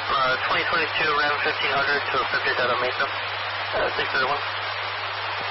2022 Ram 1500 to a subject out of Mesa. 631.